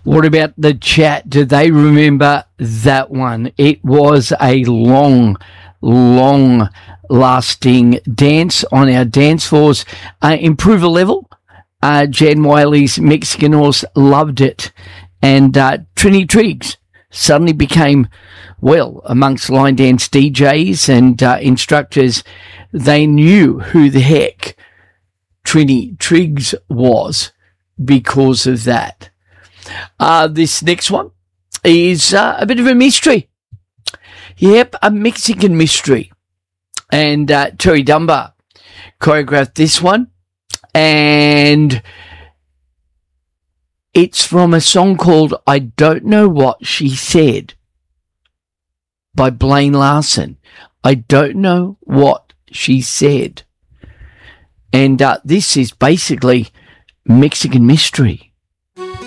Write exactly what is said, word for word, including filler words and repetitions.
What about the chat? Do they remember that one? It was a long, long lasting dance on our dance floors. Uh, improve a level. Uh, Jan Wiley's Mexican Horse loved it. And uh, Trini Triggs suddenly became, well, amongst line dance D Js and uh, instructors, they knew who the heck Trini Triggs was because of that. Uh, this next one is uh, a bit of a mystery. Yep, a Mexican mystery. And uh, Terry Dunbar choreographed this one. And it's from a song called I Don't Know What She Said by Blaine Larson. I don't know what she said. And uh, this is basically Mexican mystery.